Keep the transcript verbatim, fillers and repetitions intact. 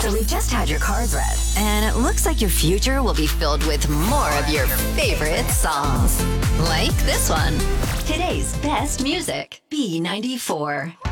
So we just had your cards read, and it looks like your future will be filled with more of your favorite songs. Like this one. Today's best music, B ninety-four.